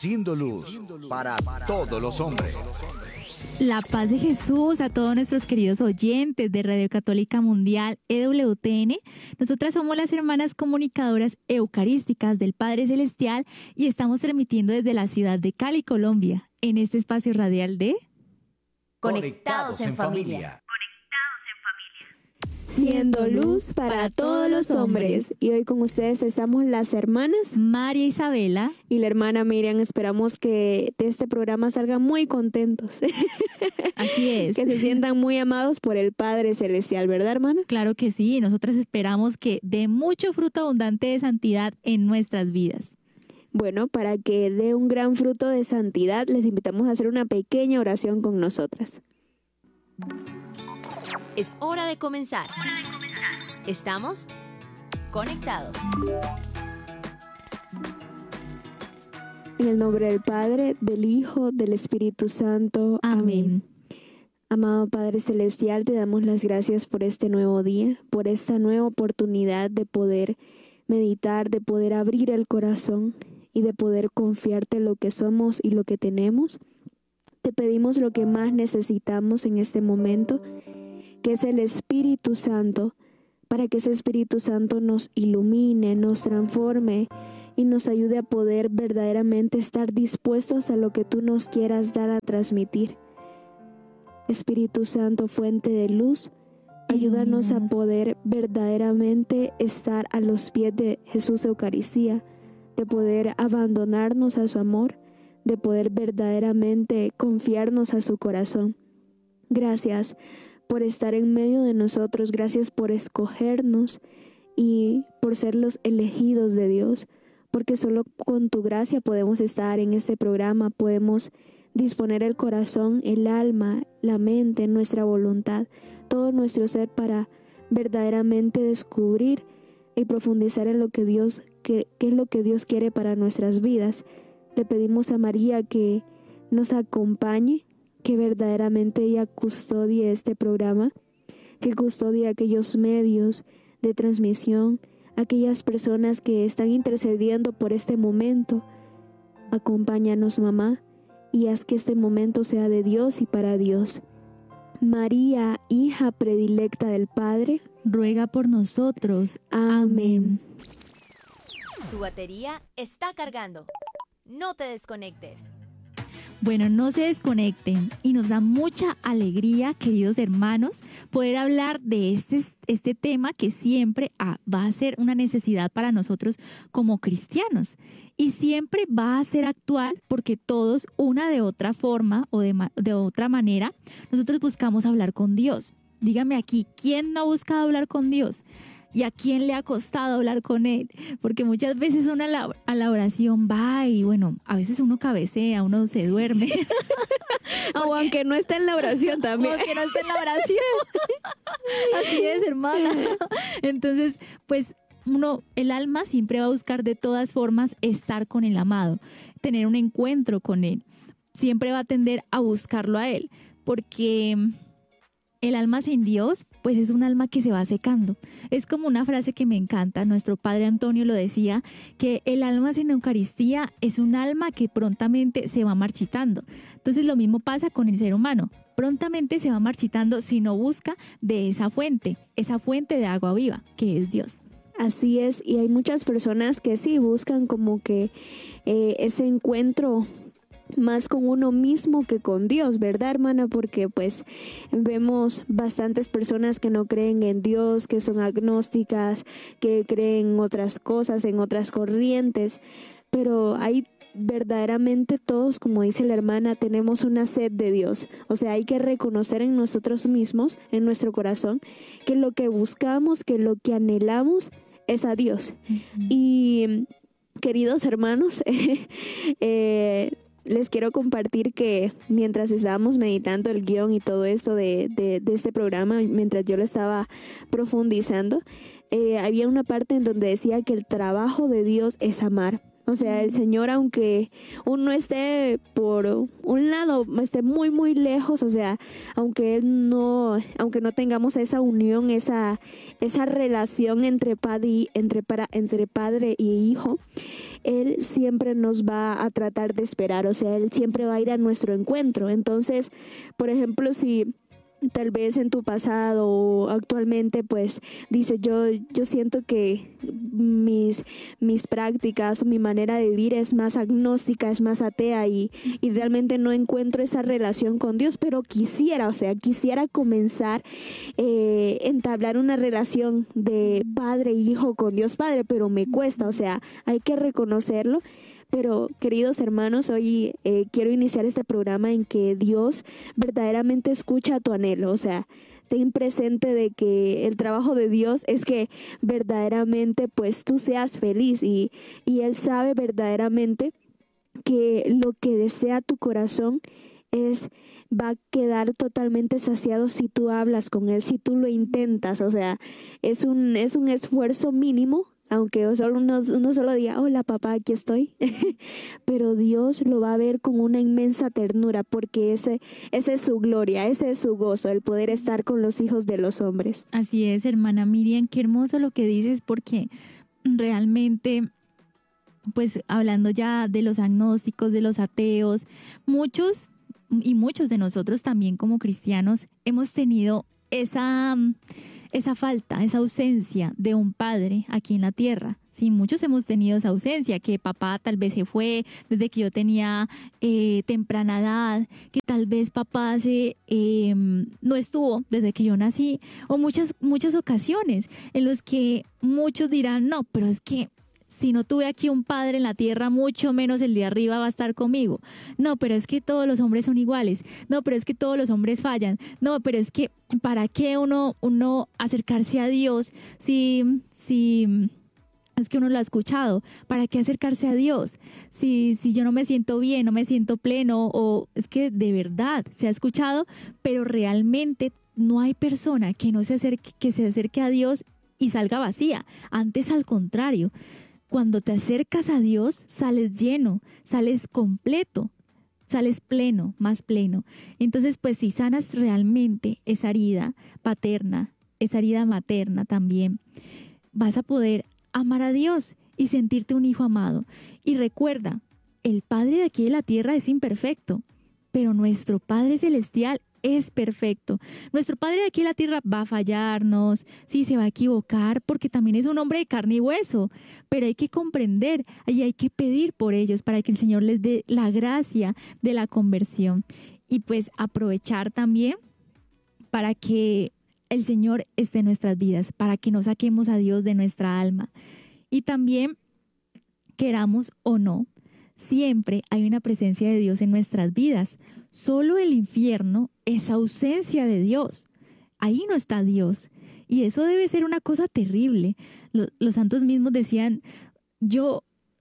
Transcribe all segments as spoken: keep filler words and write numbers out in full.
siendo luz para todos los hombres. La paz de Jesús a todos nuestros queridos oyentes de Radio Católica Mundial E W T N. Nosotras somos las hermanas comunicadoras eucarísticas del Padre Celestial y estamos transmitiendo desde la ciudad de Cali, Colombia, en este espacio radial de Conectados en familia. Siendo luz para todos los hombres. Y hoy con ustedes estamos las hermanas María Isabela y la hermana Miriam. Esperamos que de este programa salgan muy contentos. Así es. Que se sientan muy amados por el Padre Celestial, ¿verdad, hermana? Claro que sí. Nosotras esperamos que dé mucho fruto abundante de santidad en nuestras vidas. Bueno, para que dé un gran fruto de santidad, les invitamos a hacer una pequeña oración con nosotras. Es hora de comenzar. Estamos conectados. En el nombre del Padre, del Hijo, del Espíritu Santo. Amén. Amado Padre Celestial, te damos las gracias por este nuevo día, por esta nueva oportunidad de poder meditar, de poder abrir el corazón y de poder confiarte lo que somos y lo que tenemos. Te pedimos lo que más necesitamos en este momento, que es el Espíritu Santo, para que ese Espíritu Santo nos ilumine, nos transforme y nos ayude a poder verdaderamente estar dispuestos a lo que tú nos quieras dar a transmitir. Espíritu Santo, fuente de luz, ayúdanos a poder verdaderamente estar a los pies de Jesús Eucaristía, de poder abandonarnos a su amor, de poder verdaderamente confiarnos a su corazón. Gracias por estar en medio de nosotros, gracias por escogernos y por ser los elegidos de Dios, porque solo con tu gracia podemos estar en este programa, podemos disponer el corazón, el alma, la mente, nuestra voluntad, todo nuestro ser para verdaderamente descubrir y profundizar en lo que Dios, que, que es lo que Dios quiere para nuestras vidas. Le pedimos a María que nos acompañe, que verdaderamente ella custodie este programa, que custodie aquellos medios de transmisión, aquellas personas que están intercediendo por este momento. Acompáñanos, mamá, y haz que este momento sea de Dios y para Dios. María, hija predilecta del Padre, ruega por nosotros. Amén. Tu batería está cargando. No te desconectes. Bueno, no se desconecten y nos da mucha alegría, queridos hermanos, poder hablar de este, este tema que siempre ah, va a ser una necesidad para nosotros como cristianos y siempre va a ser actual porque todos, una de otra forma o de, de otra manera, nosotros buscamos hablar con Dios. Dígame aquí, ¿quién no ha buscado hablar con Dios? ¿Y a quién le ha costado hablar con Él? Porque muchas veces uno a la, a la oración va y bueno, a veces uno cabecea, uno se duerme. O aunque no esté en la oración también. O aunque no esté en la oración. Así es, hermana. Entonces, pues uno, el alma siempre va a buscar de todas formas estar con el amado, tener un encuentro con Él. Siempre va a tender a buscarlo a Él, porque el alma sin Dios, pues es un alma que se va secando. Es como una frase que me encanta, nuestro padre Antonio lo decía, que el alma sin Eucaristía es un alma que prontamente se va marchitando. Entonces lo mismo pasa con el ser humano, prontamente se va marchitando si no busca de esa fuente, esa fuente de agua viva, que es Dios. Así es, y hay muchas personas que sí buscan como que eh, ese encuentro más con uno mismo que con Dios, ¿verdad, hermana? Porque pues vemos bastantes personas que no creen en Dios, que son agnósticas, que creen en otras cosas, en otras corrientes, pero hay verdaderamente todos, como dice la hermana, tenemos una sed de Dios. O sea, hay que reconocer en nosotros mismos, en nuestro corazón, que lo que buscamos, que lo que anhelamos es a Dios. Uh-huh. Y queridos hermanos, eh, les quiero compartir que mientras estábamos meditando el guión y todo esto de, de, de este programa, mientras yo lo estaba profundizando, eh, había una parte en donde decía que el trabajo de Dios es amar. O sea, el Señor, aunque uno esté por un lado, esté muy, muy lejos, o sea, aunque Él no, aunque no tengamos esa unión, esa, esa relación entre padre, y, entre, para, entre padre y hijo, Él siempre nos va a tratar de esperar, o sea, Él siempre va a ir a nuestro encuentro. Entonces, por ejemplo, si tal vez en tu pasado o actualmente pues dice yo yo siento que mis mis prácticas o mi manera de vivir es más agnóstica, es más atea y, y realmente no encuentro esa relación con Dios, pero quisiera, o sea, quisiera comenzar eh, entablar una relación de padre e hijo con Dios Padre, pero me cuesta, o sea, hay que reconocerlo. Pero, queridos hermanos, hoy eh, quiero iniciar este programa en que Dios verdaderamente escucha tu anhelo. O sea, ten presente de que el trabajo de Dios es que verdaderamente pues tú seas feliz y, y Él sabe verdaderamente que lo que desea tu corazón es va a quedar totalmente saciado si tú hablas con Él, si tú lo intentas. O sea, es un, es un esfuerzo mínimo. Aunque solo uno, uno solo diga, hola papá, aquí estoy, pero Dios lo va a ver con una inmensa ternura porque ese, ese es su gloria, ese es su gozo, el poder estar con los hijos de los hombres. Así es, hermana Miriam, qué hermoso lo que dices porque realmente, pues hablando ya de los agnósticos, de los ateos, muchos y muchos de nosotros también como cristianos hemos tenido esa... esa falta, esa ausencia de un padre aquí en la tierra. Sí, muchos hemos tenido esa ausencia, que papá tal vez se fue desde que yo tenía eh, temprana edad, que tal vez papá se, eh, no estuvo desde que yo nací, o muchas, muchas ocasiones en las que muchos dirán, no, pero es que si no tuve aquí un padre en la tierra, mucho menos el de arriba va a estar conmigo. No, pero es que todos los hombres son iguales. No, pero es que todos los hombres fallan. No, pero es que ¿para qué uno, uno acercarse a Dios si, si es que uno lo ha escuchado? ¿Para qué acercarse a Dios? Si, si yo no me siento bien, no me siento pleno, o es que de verdad se ha escuchado, pero realmente no hay persona que no se acerque, que se acerque a Dios y salga vacía. Antes, al contrario. Cuando te acercas a Dios, sales lleno, sales completo, sales pleno, más pleno. Entonces, pues si sanas realmente esa herida paterna, esa herida materna también, vas a poder amar a Dios y sentirte un hijo amado. Y recuerda, el Padre de aquí de la tierra es imperfecto, pero nuestro Padre celestial es perfecto. Nuestro Padre de aquí en la tierra va a fallarnos, sí, se va a equivocar, porque también es un hombre de carne y hueso, pero hay que comprender y hay que pedir por ellos para que el Señor les dé la gracia de la conversión. Y pues aprovechar también para que el Señor esté en nuestras vidas, para que no saquemos a Dios de nuestra alma. Y también, queramos o no, siempre hay una presencia de Dios en nuestras vidas. Solo el infierno es ausencia de Dios. Ahí no está Dios. Y eso debe ser una cosa terrible. Los, los santos mismos decían, yo,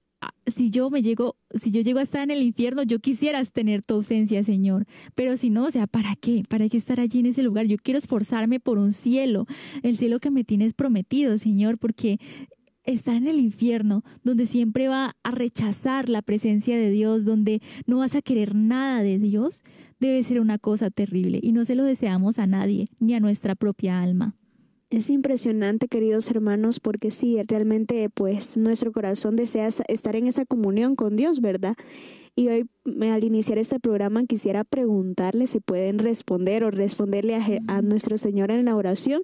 si yo me llego, si yo llego a estar en el infierno, yo quisiera tener tu ausencia, Señor. Pero si no, o sea, ¿para qué? ¿Para qué estar allí en ese lugar? Yo quiero esforzarme por un cielo, el cielo que me tienes prometido, Señor, porque estar en el infierno, donde siempre va a rechazar la presencia de Dios, donde no vas a querer nada de Dios, debe ser una cosa terrible y no se lo deseamos a nadie, ni a nuestra propia alma. Es impresionante, queridos hermanos, porque sí, realmente pues nuestro corazón desea estar en esa comunión con Dios, ¿verdad? Y hoy, al iniciar este programa, quisiera preguntarles si pueden responder o responderle a, a nuestro Señor en la oración.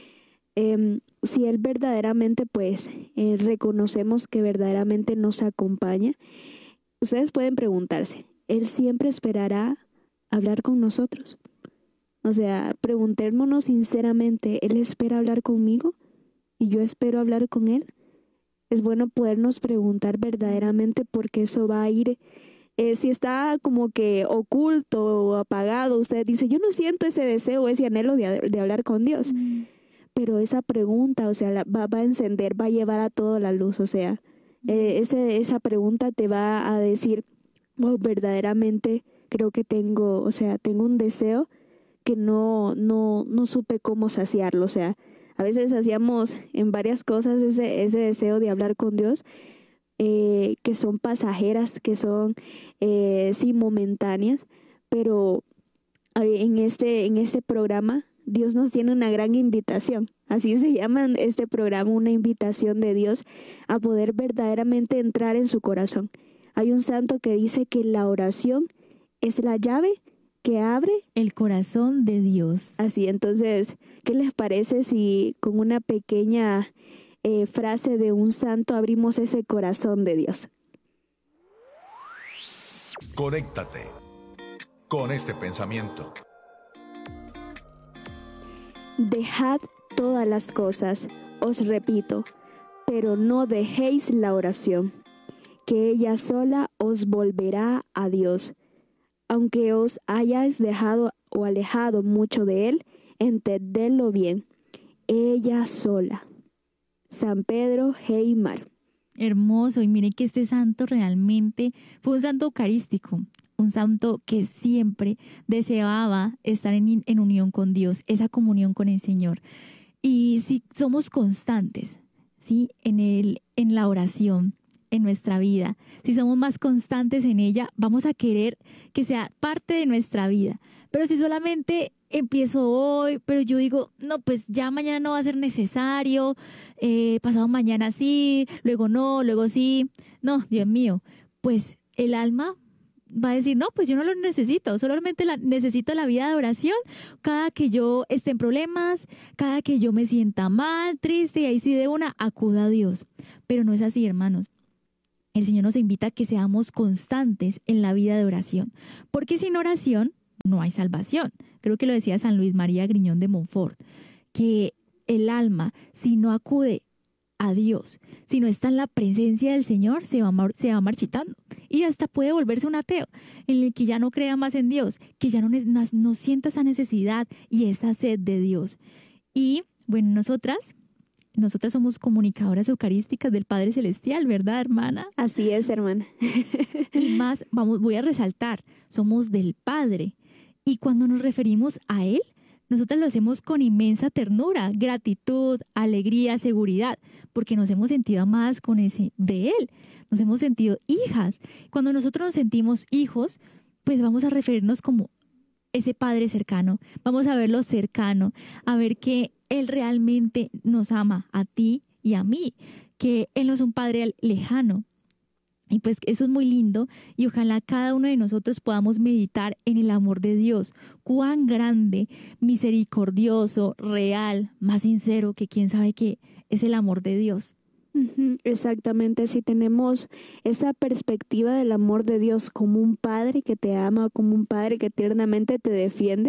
Eh, si Él verdaderamente, pues, eh, reconocemos que verdaderamente nos acompaña, ustedes pueden preguntarse, ¿Él siempre esperará hablar con nosotros? O sea, preguntémonos sinceramente, ¿Él espera hablar conmigo? ¿Y yo espero hablar con Él? Es bueno podernos preguntar verdaderamente porque eso va a ir, eh, si está como que oculto o apagado, usted dice, yo no siento ese deseo, ese anhelo de, de hablar con Dios. Mm. Pero esa pregunta, o sea, la, va, va a encender, va a llevar a toda la luz, o sea, eh, ese, esa pregunta te va a decir, wow, verdaderamente creo que tengo, o sea, tengo un deseo que no, no, no supe cómo saciarlo, o sea, a veces hacíamos en varias cosas ese, ese deseo de hablar con Dios, eh, que son pasajeras, que son eh, sí momentáneas, pero eh, en este, en este programa Dios nos tiene una gran invitación. Así se llama este programa, una invitación de Dios a poder verdaderamente entrar en su corazón. Hay un santo que dice que la oración es la llave que abre el corazón de Dios. Así, entonces, ¿qué les parece si con una pequeña eh, frase de un santo abrimos ese corazón de Dios? Conéctate con este pensamiento. Dejad todas las cosas, os repito, pero no dejéis la oración, que ella sola os volverá a Dios. Aunque os hayáis dejado o alejado mucho de Él, entendedlo bien, ella sola. San Pedro Heymar. Hermoso, y miren que este santo realmente fue un santo eucarístico, un santo que siempre deseaba estar en, en unión con Dios, esa comunión con el Señor. Y si somos constantes, ¿sí? en, el, en la oración, en nuestra vida, si somos más constantes en ella, vamos a querer que sea parte de nuestra vida. Pero si solamente empiezo hoy, pero yo digo, no, pues ya mañana no va a ser necesario, eh, pasado mañana sí, luego no, luego sí, no, Dios mío, pues el alma va a decir, no, pues yo no lo necesito, solamente la, necesito la vida de oración cada que yo esté en problemas, cada que yo me sienta mal, triste, y ahí sí de una acuda a Dios. Pero no es así, hermanos. El Señor nos invita a que seamos constantes en la vida de oración, porque sin oración no hay salvación. Creo que lo decía San Luis María Griñón de Montfort, que el alma, si no acude a Dios, si no está en la presencia del Señor, se va, se va marchitando y hasta puede volverse un ateo, en el que ya no crea más en Dios, que ya no, no, no sienta esa necesidad y esa sed de Dios. Y bueno, nosotras... Nosotras somos comunicadoras eucarísticas del Padre Celestial, ¿verdad, hermana? Así es, hermana. Y más, vamos, voy a resaltar, somos del Padre. Y cuando nos referimos a Él, nosotras lo hacemos con inmensa ternura, gratitud, alegría, seguridad, porque nos hemos sentido amadas con ese de Él. Nos hemos sentido hijas. Cuando nosotros nos sentimos hijos, pues vamos a referirnos como ese Padre cercano. Vamos a verlo cercano, a ver que Él realmente nos ama a ti y a mí, que Él no es un Padre lejano. Y pues eso es muy lindo y ojalá cada uno de nosotros podamos meditar en el amor de Dios, cuán grande, misericordioso, real, más sincero que quién sabe qué es el amor de Dios. Exactamente, si tenemos esa perspectiva del amor de Dios como un padre que te ama, como un padre que tiernamente te defiende,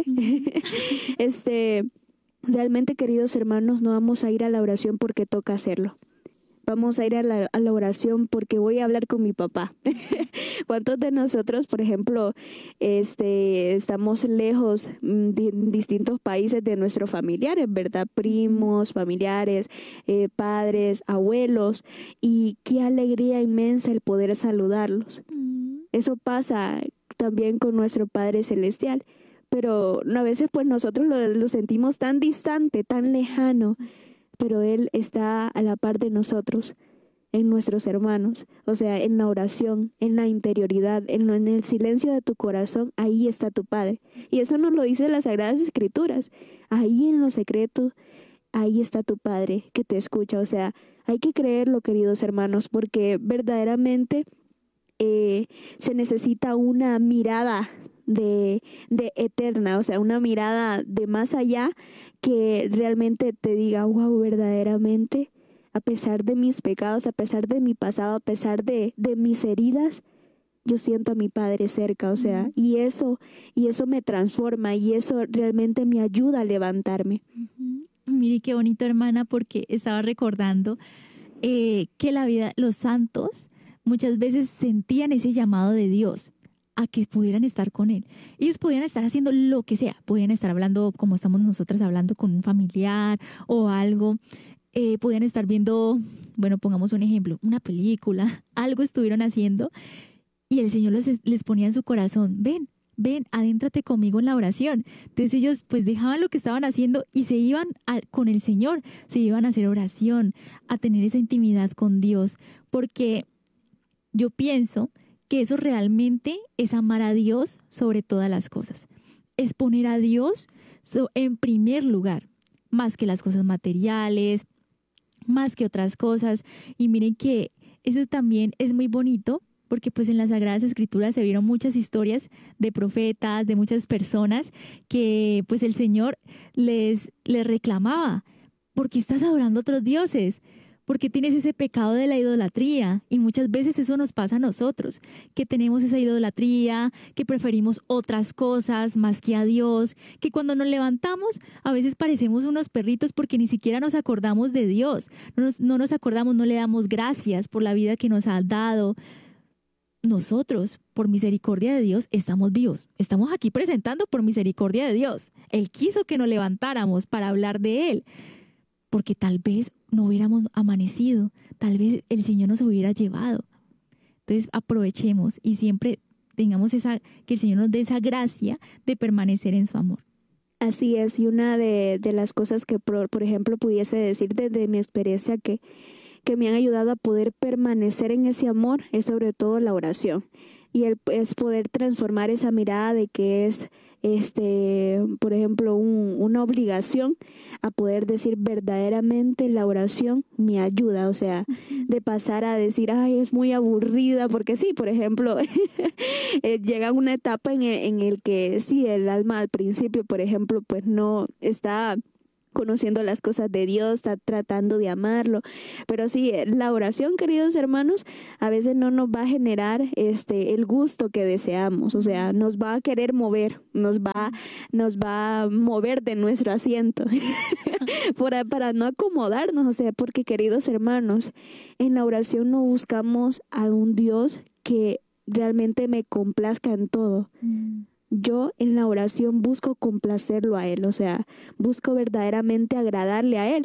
este, realmente, queridos hermanos, no vamos a ir a la oración porque toca hacerlo. Vamos a ir a la, a la oración porque voy a hablar con mi papá. ¿Cuántos de nosotros, por ejemplo, este, estamos lejos de distintos países de nuestros familiares, ¿verdad? Primos, familiares, eh, padres, abuelos. Y qué alegría inmensa el poder saludarlos. Eso pasa también con nuestro Padre Celestial. Pero a veces pues nosotros lo, lo sentimos tan distante, tan lejano. Pero Él está a la par de nosotros, en nuestros hermanos, o sea, en la oración, en la interioridad, en, lo, en el silencio de tu corazón, ahí está tu Padre. Y eso nos lo dice las Sagradas Escrituras, ahí en lo secreto, ahí está tu Padre que te escucha. O sea, hay que creerlo, queridos hermanos, porque verdaderamente eh, se necesita una mirada de, de eterna, o sea, una mirada de más allá que realmente te diga, wow, verdaderamente, a pesar de mis pecados, a pesar de mi pasado, a pesar de, de mis heridas, yo siento a mi Padre cerca, o sea, uh-huh. y eso, y eso me transforma, y eso realmente me ayuda a levantarme. Uh-huh. Mire qué bonito, hermana, porque estaba recordando eh, que la vida, los santos muchas veces sentían ese llamado de Dios a que pudieran estar con Él. Ellos podían estar haciendo lo que sea, podían estar hablando como estamos nosotras hablando con un familiar o algo, eh, podían estar viendo, bueno, pongamos un ejemplo, una película, algo estuvieron haciendo y el Señor les, les ponía en su corazón, ven, ven, adéntrate conmigo en la oración. Entonces ellos pues dejaban lo que estaban haciendo y se iban a, con el Señor, se iban a hacer oración, a tener esa intimidad con Dios, porque Yo pienso que eso realmente es amar a Dios sobre todas las cosas. Es poner a Dios en primer lugar, más que las cosas materiales, más que otras cosas. Y miren que eso también es muy bonito, porque pues en las Sagradas Escrituras se vieron muchas historias de profetas, de muchas personas que pues el Señor les, les reclamaba: ¿por qué estás adorando a otros dioses? ¿Por qué tienes ese pecado de la idolatría? Y muchas veces eso nos pasa a nosotros, que tenemos esa idolatría, que preferimos otras cosas más que a Dios, que cuando nos levantamos a veces parecemos unos perritos porque ni siquiera nos acordamos de Dios, no nos, no nos acordamos, no le damos gracias por la vida que nos ha dado. Nosotros, por misericordia de Dios, estamos vivos. Estamos aquí presentando por misericordia de Dios. Él quiso que nos levantáramos para hablar de Él, porque tal vez no hubiéramos amanecido, tal vez el Señor nos hubiera llevado. Entonces aprovechemos y siempre tengamos esa, que el Señor nos dé esa gracia de permanecer en su amor. Así es, y una de, de las cosas que, por, por ejemplo, pudiese decir desde mi experiencia que, que me han ayudado a poder permanecer en ese amor es sobre todo la oración. Y el, es poder transformar esa mirada de que es, este, por ejemplo, un, una obligación, a poder decir verdaderamente la oración me ayuda. O sea, de pasar a decir, ay, es muy aburrida, porque sí, por ejemplo, llega una etapa en el, en el que sí, el alma al principio, por ejemplo, pues no está conociendo las cosas de Dios, está tratando de amarlo, pero sí, la oración, queridos hermanos, a veces no nos va a generar este el gusto que deseamos. O sea, nos va a querer mover, nos va, nos va a mover de nuestro asiento para, para no acomodarnos. O sea, porque, queridos hermanos, en la oración no buscamos a un Dios que realmente me complazca en todo. Mm. Yo en la oración busco complacerlo a Él, o sea, busco verdaderamente agradarle a Él.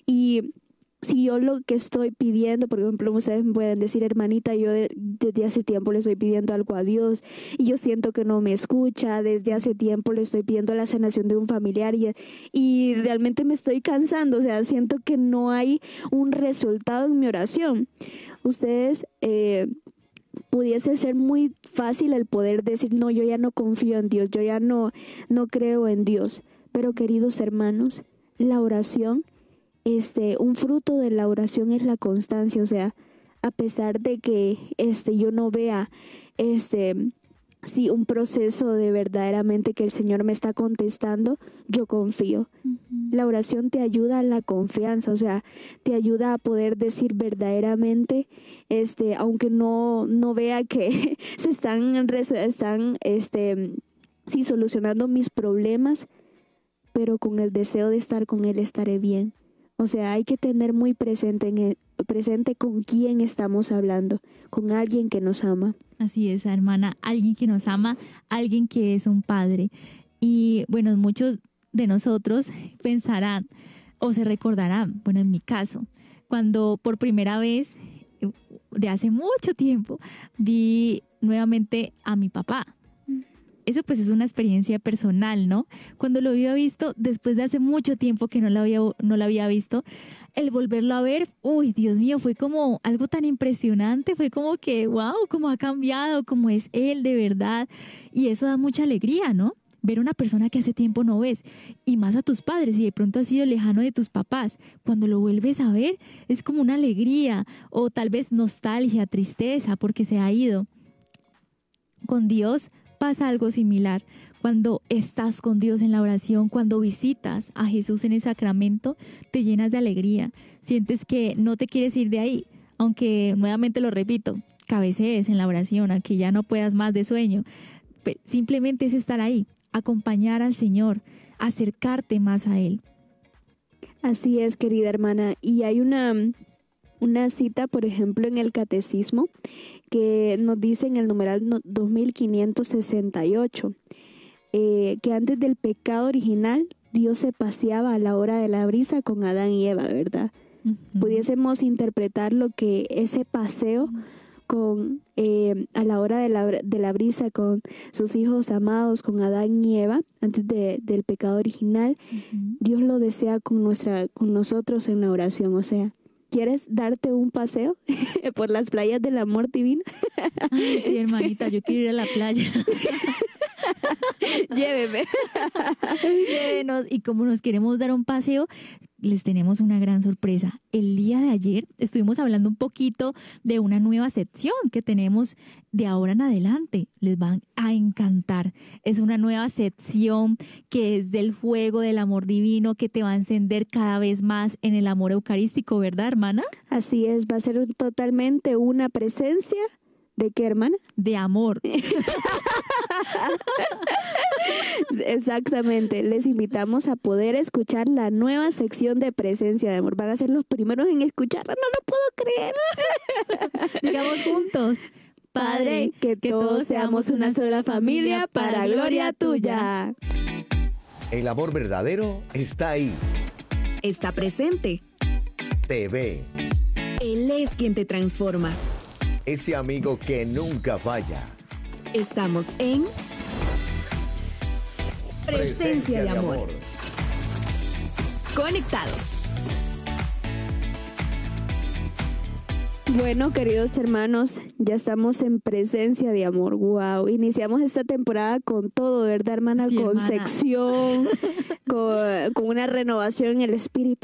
Y si yo lo que estoy pidiendo, por ejemplo, ustedes me pueden decir, hermanita, yo de, desde hace tiempo le estoy pidiendo algo a Dios y yo siento que no me escucha, desde hace tiempo le estoy pidiendo la sanación de un familiar y, y realmente me estoy cansando, o sea, siento que no hay un resultado en mi oración. Ustedes... Eh, pudiese ser muy fácil el poder decir, no, yo ya no confío en Dios, yo ya no, no creo en Dios. Pero, queridos hermanos, la oración, este, un fruto de la oración es la constancia. O sea, a pesar de que este, yo no vea este, sí, un proceso de verdaderamente que el Señor me está contestando, yo confío. Uh-huh. La oración te ayuda a la confianza, o sea, te ayuda a poder decir verdaderamente, este, aunque no, no vea que se están, están este, sí, solucionando mis problemas, pero con el deseo de estar con Él estaré bien. O sea, hay que tener muy presente, en el, presente con quién estamos hablando, con alguien que nos ama. Así es, hermana, alguien que nos ama, alguien que es un padre. Y bueno, muchos de nosotros pensarán o se recordarán, bueno, en mi caso, cuando por primera vez, de hace mucho tiempo, vi nuevamente a mi papá. Eso pues es una experiencia personal, ¿no? Cuando lo había visto, después de hace mucho tiempo que no lo había, no lo había visto, el volverlo a ver, uy, Dios mío, fue como algo tan impresionante, fue como que, wow, cómo ha cambiado, cómo es él de verdad. Y eso da mucha alegría, ¿no? Ver a una persona que hace tiempo no ves, y más a tus padres, y de pronto has sido lejano de tus papás. Cuando lo vuelves a ver, es como una alegría, o tal vez nostalgia, tristeza, porque se ha ido. Con Dios pasa algo similar. Cuando estás con Dios en la oración, cuando visitas a Jesús en el sacramento, te llenas de alegría. Sientes que no te quieres ir de ahí, aunque nuevamente lo repito, cabecees en la oración, aunque ya no puedas más de sueño. Pero simplemente es estar ahí, acompañar al Señor, acercarte más a Él. Así es, querida hermana. Y hay una, una cita, por ejemplo, en el Catecismo, que nos dice en el numeral dos mil quinientos sesenta y ocho, eh, que antes del pecado original, Dios se paseaba a la hora de la brisa con Adán y Eva, ¿verdad? Uh-huh. Pudiésemos interpretar lo que ese paseo con eh, a la hora de la, de la brisa con sus hijos amados, con Adán y Eva, antes de, del pecado original, uh-huh. Dios lo desea con, nuestra, con nosotros en la oración. O sea, ¿Quieres darte un paseo por las playas del amor divino? Ay, sí, hermanita, yo quiero ir a la playa. Lléveme. Llévenos. Y como nos queremos dar un paseo, les tenemos una gran sorpresa. El día de ayer estuvimos hablando un poquito de una nueva sección que tenemos de ahora en adelante. Les van a encantar. Es una nueva sección que es del fuego del amor divino, que te va a encender cada vez más en el amor eucarístico, ¿verdad, hermana? Así es, va a ser totalmente una presencia. ¿De qué, hermana? De amor. Exactamente. Les invitamos a poder escuchar la nueva sección de Presencia de Amor. Van a ser los primeros en escucharla. No lo puedo creer. Digamos juntos. Padre, que, que todos seamos una sola familia para gloria tuya. El amor verdadero está ahí. Está presente. Te ve. Él es quien te transforma. Ese amigo que nunca falla. Estamos en Presencia de Amor. Conectados. Bueno, queridos hermanos, ya estamos en Presencia de Amor. Wow, iniciamos esta temporada con todo, ¿verdad, hermana? Sí, con hermana. sección, con, con una renovación en el espíritu.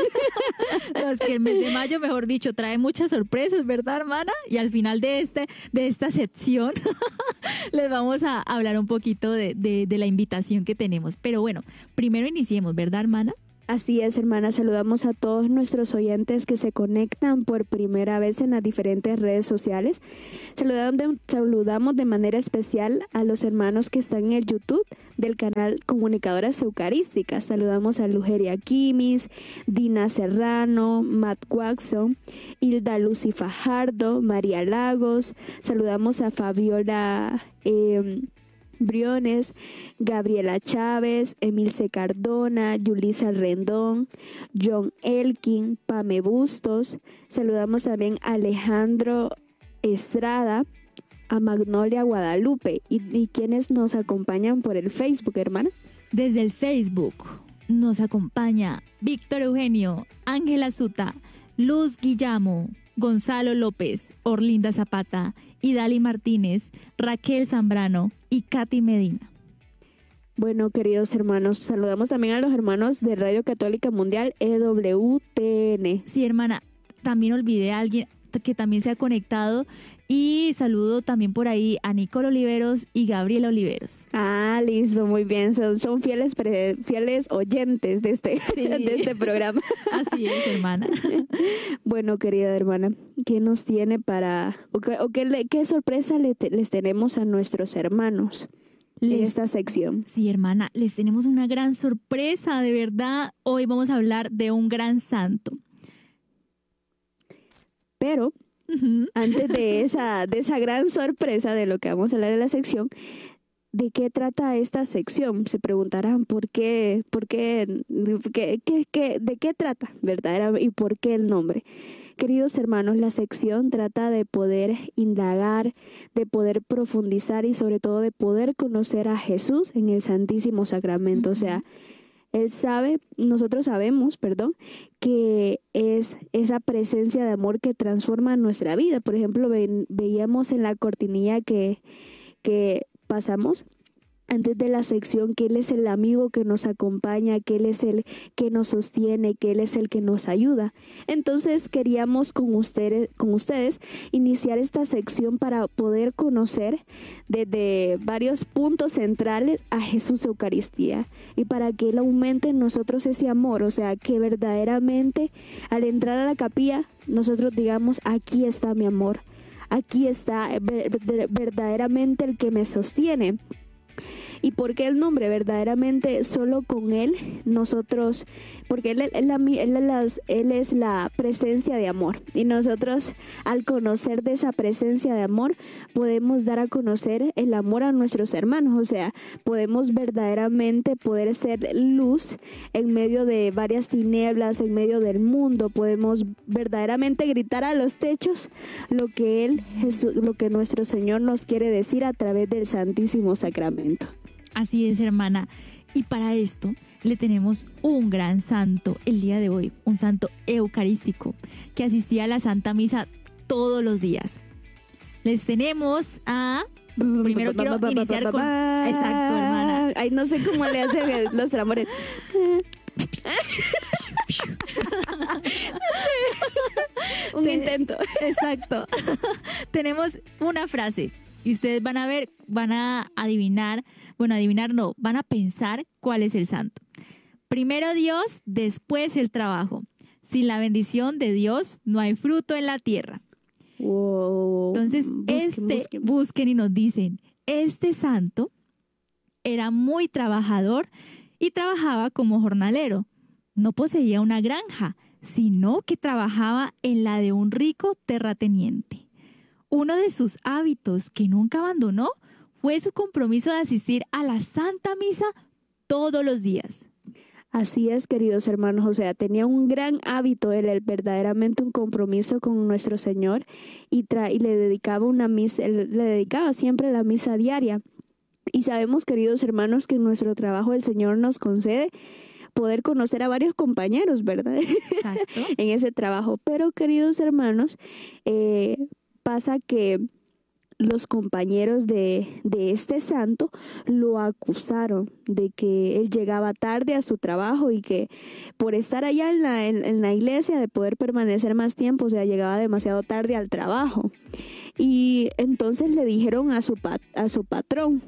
No, es que el mes de mayo, mejor dicho, trae muchas sorpresas, ¿verdad, hermana? Y al final de este, de esta sección les vamos a hablar un poquito de, de, de la invitación que tenemos. Pero bueno, primero iniciemos, ¿verdad, hermana? Así es, hermana. Saludamos a todos nuestros oyentes que se conectan por primera vez en las diferentes redes sociales. Saludamos de, saludamos de manera especial a los hermanos que están en el YouTube del canal Comunicadoras Eucarísticas. Saludamos a Lugeria Quimis, Dina Serrano, Matt Watson, Hilda Lucy Fajardo, María Lagos. Saludamos a Fabiola eh, Briones, Gabriela Chávez, Emilce Cardona, Yulisa Rendón, John Elkin, Pame Bustos. Saludamos también a Alejandro Estrada, a Magnolia Guadalupe y, y quienes nos acompañan por el Facebook, hermana. Desde el Facebook nos acompaña Víctor Eugenio, Ángela Zuta, Luz Guillamo, Gonzalo López, Orlinda Zapata, Idali Martínez, Raquel Zambrano y Katy Medina. Bueno, queridos hermanos, saludamos también a los hermanos de Radio Católica Mundial E W T N. Sí, hermana, también olvidé a alguien que también se ha conectado y saludo también por ahí a Nicole Oliveros y Gabriela Oliveros. Ah, listo, muy bien, son, son fieles pre, fieles oyentes de este, Sí. de este programa. Así es, hermana. Bueno, querida hermana, ¿qué nos tiene para, o qué, o qué, le- qué sorpresa le te- les tenemos a nuestros hermanos en Les- esta sección? Sí, hermana, les tenemos una gran sorpresa, de verdad. Hoy vamos a hablar de un gran santo. Pero Ujú. antes de esa, de esa gran sorpresa de lo que vamos a hablar en la sección, ¿de qué trata esta sección? Se preguntarán por qué, por qué, qué, qué- qué- de qué trata, ¿verdad? Y por qué el nombre. Queridos hermanos, la sección trata de poder indagar, de poder profundizar y sobre todo de poder conocer a Jesús en el Santísimo Sacramento. O sea, Él sabe, nosotros sabemos, perdón, que es esa presencia de amor que transforma nuestra vida. Por ejemplo, ve- veíamos en la cortinilla que, que pasamos antes de la sección que Él es el amigo que nos acompaña, que Él es el que nos sostiene, que Él es el que nos ayuda. Entonces queríamos con ustedes, con ustedes iniciar esta sección para poder conocer desde varios puntos centrales a Jesús Eucaristía y para que Él aumente en nosotros ese amor, o sea, que verdaderamente al entrar a la capilla nosotros digamos, aquí está mi amor, aquí está ver- ver- verdaderamente el que me sostiene. ¿Y por qué el nombre? Verdaderamente solo con Él nosotros, porque Él, él, él, él, es las- él es la presencia de amor y nosotros al conocer de esa presencia de amor podemos dar a conocer el amor a nuestros hermanos, o sea, podemos verdaderamente poder ser luz en medio de varias tinieblas, en medio del mundo, podemos verdaderamente gritar a los techos lo que Él, Jesús, lo que nuestro Señor nos quiere decir a través del Santísimo Sacramento. Así es, hermana. Y para esto le tenemos un gran santo el día de hoy, un santo eucarístico que asistía a la Santa Misa todos los días. Les tenemos a... Primero quiero iniciar con... Exacto, hermana. Ay, no sé cómo le hacen los amores. Un Ten- intento. Exacto. Tenemos una frase y ustedes van a ver, van a adivinar, bueno, adivinar no, van a pensar cuál es el santo. Primero Dios, después el trabajo. Sin la bendición de Dios no hay fruto en la tierra. Wow. Entonces, Busquen, este, busquen. busquen y nos dicen, este santo era muy trabajador y trabajaba como jornalero. No poseía una granja, sino que trabajaba en la de un rico terrateniente. Uno de sus hábitos que nunca abandonó fue su compromiso de asistir a la Santa Misa todos los días. Así es, queridos hermanos, o sea, tenía un gran hábito él, él verdaderamente un compromiso con nuestro Señor y, tra- y le dedicaba una misa, él le dedicaba siempre la misa diaria. Y sabemos, queridos hermanos, que en nuestro trabajo el Señor nos concede poder conocer a varios compañeros, ¿verdad? Exacto. En ese trabajo. Pero, queridos hermanos, eh, pasa que los compañeros de, de este santo lo acusaron de que él llegaba tarde a su trabajo y que por estar allá en la, en, en la iglesia, de poder permanecer más tiempo, o sea, llegaba demasiado tarde al trabajo. Y entonces le dijeron a su, pat, a su patrón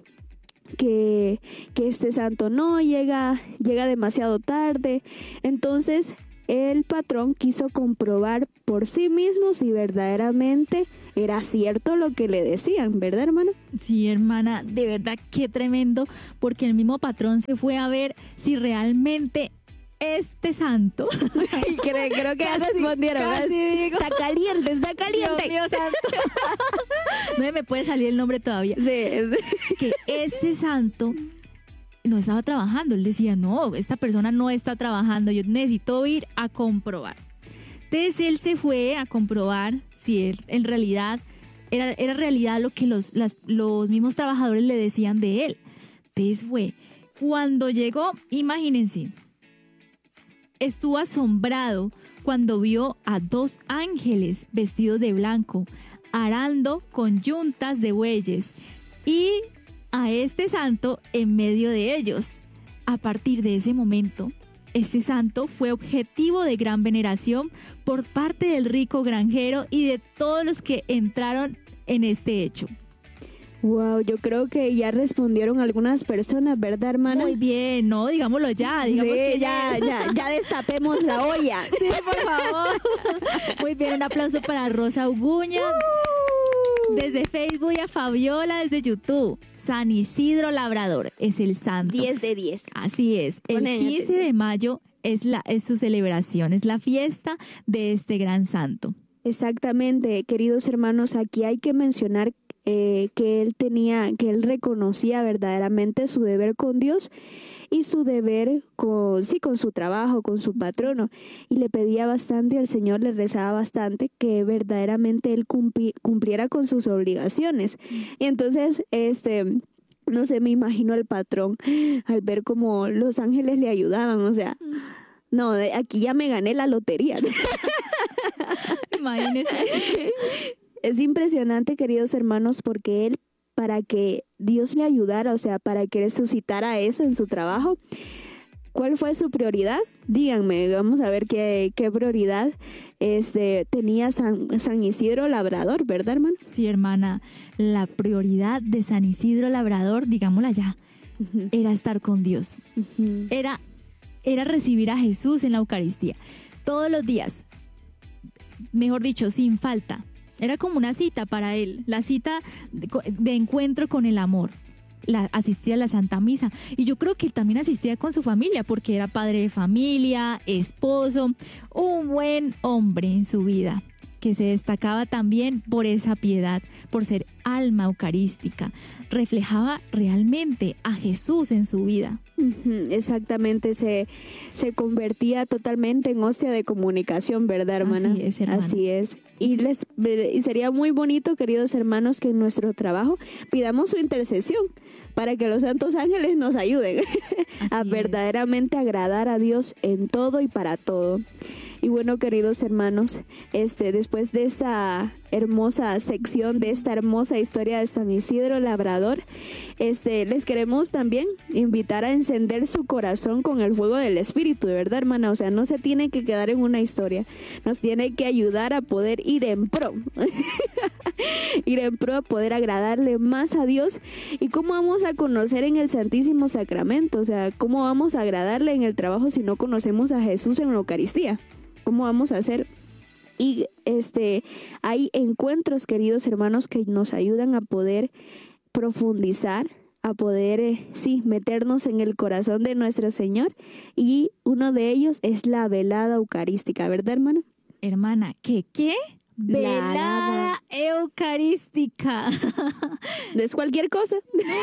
que, que este santo no llega, llega demasiado tarde. Entonces el patrón quiso comprobar por sí mismo si verdaderamente era cierto lo que le decían, ¿verdad, hermano? Sí, hermana, de verdad qué tremendo, porque el mismo patrón se fue a ver si realmente este santo... creo, creo que ya Casi, respondieron. casi digo. Está caliente, está caliente. Dios mío santo. No me puede salir el nombre todavía. Sí, es- Que este santo no estaba trabajando. Él decía, no, esta persona no está trabajando, yo necesito ir a comprobar. Entonces él se fue a comprobar si él, en realidad era, era realidad lo que los, las, los mismos trabajadores le decían de él. Entonces fue, cuando llegó, imagínense, estuvo asombrado cuando vio a dos ángeles vestidos de blanco, arando con yuntas de bueyes, y a este santo en medio de ellos. A partir de ese momento, este santo fue objetivo de gran veneración por parte del rico granjero y de todos los que entraron en este hecho. Wow, yo creo que ya respondieron algunas personas, ¿verdad, hermana? Muy bien, no, digámoslo ya, digamos Sí, que ya, ya, ya destapemos la olla. Sí, por favor. Muy bien, un aplauso para Rosa Uguña desde Facebook y a Fabiola desde YouTube. San Isidro Labrador es el santo. diez de diez. Así es. El Ponen quince atención. de mayo es, la, es su celebración, es la fiesta de este gran santo. Exactamente, queridos hermanos, aquí hay que mencionar eh, que él tenía, que él reconocía verdaderamente su deber con Dios y su deber con, sí, con su trabajo, con su patrono, y le pedía bastante al Señor, le rezaba bastante que verdaderamente él cumpli- cumpliera con sus obligaciones. Y entonces, este, no sé, me imagino al patrón al ver cómo los ángeles le ayudaban, o sea, no, de- aquí ya me gané la lotería. Imagínense. Es impresionante, queridos hermanos, porque él, para que Dios le ayudara, o sea, para que resucitara eso en su trabajo, ¿cuál fue su prioridad? Díganme, vamos a ver qué, qué prioridad este, tenía San, San Isidro Labrador, ¿verdad, hermano? Sí, hermana, la prioridad de San Isidro Labrador, digámosla ya, Ujú, era estar con Dios. ujú. Era, era recibir a Jesús en la Eucaristía todos los días, mejor dicho, sin falta. Era como una cita para él, la cita de, de encuentro con el amor. La, asistía a la Santa Misa. Y yo creo que él también asistía con su familia, porque era padre de familia, esposo, un buen hombre en su vida. que se destacaba también por esa piedad, por ser alma eucarística. Reflejaba realmente a Jesús en su vida. Ujú, exactamente, se, se convertía totalmente en hostia de comunicación, ¿verdad, hermana? Así es, hermana. Así es. Y, les, y sería muy bonito, queridos hermanos, que en nuestro trabajo pidamos su intercesión para que los santos ángeles nos ayuden a es. verdaderamente agradar a Dios en todo y para todo. Y bueno, queridos hermanos, este, después de esta hermosa sección, de esta hermosa historia de San Isidro Labrador, este, les queremos también invitar a encender su corazón con el fuego del Espíritu, de verdad, hermana. O sea, no se tiene que quedar en una historia, nos tiene que ayudar a poder ir en pro, ir en pro a poder agradarle más a Dios. ¿Y cómo vamos a conocer en el Santísimo Sacramento? O sea, ¿cómo vamos a agradarle en el trabajo si no conocemos a Jesús en la Eucaristía? ¿Cómo vamos a hacer? Y este, hay encuentros, queridos hermanos, que nos ayudan a poder profundizar, a poder, eh, sí, meternos en el corazón de nuestro Señor. Y uno de ellos es la velada eucarística, ¿verdad, hermano? Hermana, ¿qué? ¿Qué? Velada Velada. eucarística. No es cualquier cosa.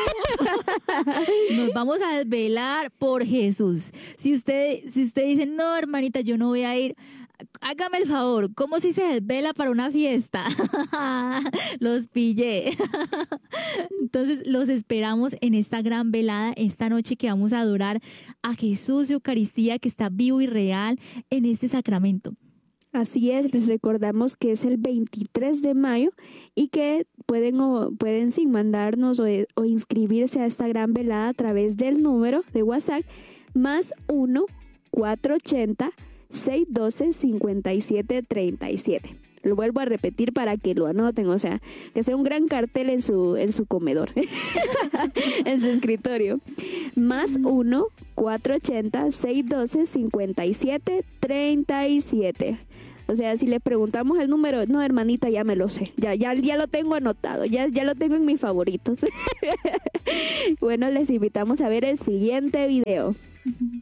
Nos vamos a desvelar por Jesús. Si usted, si usted dice, no, hermanita, yo no voy a ir, hágame el favor, ¿cómo si se desvela para una fiesta? Los pillé. Entonces los esperamos en esta gran velada, esta noche que vamos a adorar a Jesús de Eucaristía, que está vivo y real en este sacramento. Así es, les recordamos que es el veintitrés de mayo y que pueden, o, pueden sí, mandarnos o, o inscribirse a esta gran velada a través del número de WhatsApp más uno cuatro ochenta, seiscientos doce, cincuenta y siete treinta y siete. Lo vuelvo a repetir para que lo anoten, o sea, que sea un gran cartel en su, en su comedor, en su escritorio. Más uno cuatro ochenta, seiscientos doce, cincuenta y siete treinta y siete. O sea, si le preguntamos el número, no, hermanita, ya me lo sé, ya, ya, ya lo tengo anotado, ya, ya lo tengo en mis favoritos. Bueno, les invitamos a ver el siguiente video.